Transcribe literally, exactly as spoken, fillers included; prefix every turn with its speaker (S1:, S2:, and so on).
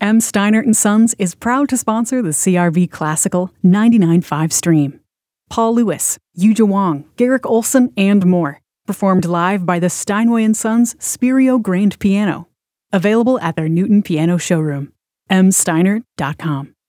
S1: M. Steinert and Sons is proud to sponsor the C R V Classical ninety-nine point five stream. Paul Lewis, Yuja Wong, Garrick Olson, and more. Performed live by the Steinway and Sons Spirio Grand Piano. Available at their Newton Piano showroom. m steinert dot com.